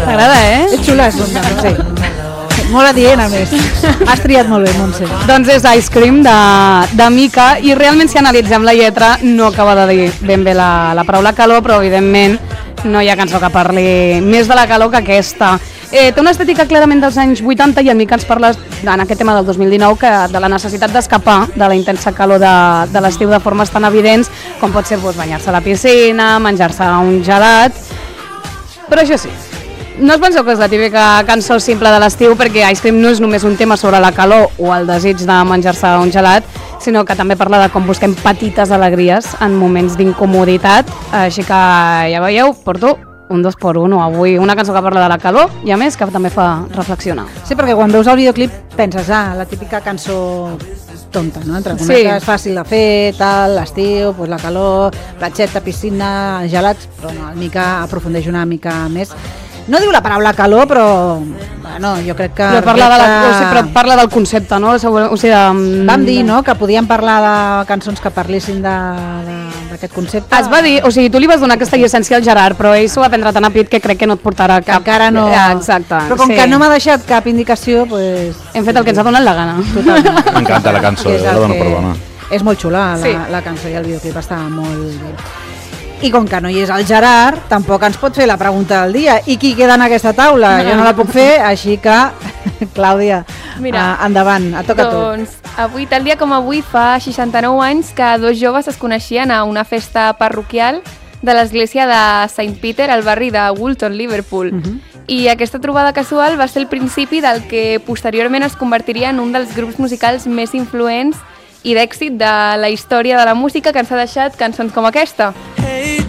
T'agrada, És xula, és xula, no sé. Molt adient, a més. Has triat molt bé, Montse. Doncs és Ice Cream de Mika, i realment si analitzem la lletra no acaba de dir ben bé la paraula calor, però evidentment no hi ha cançó que parli més de la calor que aquesta. Té una estètica clarament dels anys 80 i en Mika ens parla en aquest tema del 2019 de la necessitat d'escapar de la intensa calor de l'estiu de formes tan evidents com pot ser banyar-se a la piscina, menjar-se un gelat, però això sí, no us penseu que és la típica cançó simple de l'estiu, perquè Ice Cream no és només un tema sobre la calor o el desig de menjar-se un gelat, sinó que també parla de com busquem petites alegries en moments d'incomoditat, així que ja veieu, porto un 2x1 avui, una cançó que parla de la calor i a més que també fa reflexionar. Sí, perquè quan veus el videoclip penses, la típica cançó tonta, no? Entre cometes, fàcil de fer, tal, l'estiu, pues la calor, platgeta, piscina, gelats, però no, el Mika aprofundeix una mica més. No diu la paraula calor, però bueno, jo crec que... Però parla del concepte, no? Vam dir, no?, que podíem parlar de cançons que parlessin d'aquest concepte. Es va dir, o sigui, tu li vas donar aquesta llicència al Gerard, però ell s'ho va prendre tan a pit que crec que no et portarà cap... Encara no... Exacte. Però com que no m'ha deixat cap indicació, doncs... Hem fet el que ens ha donat la gana. Totalment. M'encanta la cançó, la dono per bona. És molt xula, la cançó, i el videoclip està molt bé. I com que no hi és el Gerard, tampoc ens pot fer la pregunta del dia. I qui queda en aquesta taula? Jo no la puc fer, així que, Clàudia, endavant, et toca a tu. Doncs avui, tal dia com avui, fa 69 anys que dos joves es coneixien a una festa parroquial de l'església de St. Peter al barri de Woolton, Liverpool. I aquesta trobada casual va ser el principi del que posteriorment es convertiria en un dels grups musicals més influents i d'èxit de la història de la música, que ens ha deixat cançons com aquesta.